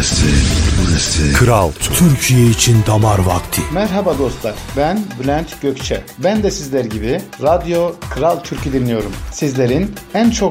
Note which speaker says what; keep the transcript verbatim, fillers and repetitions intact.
Speaker 1: Burası, burası
Speaker 2: Kral Türkiye için damar vakti.
Speaker 3: Merhaba dostlar, ben Bülent Gökçe. Ben de sizler gibi Radyo Kral Türk'ü dinliyorum. Sizlerin en çok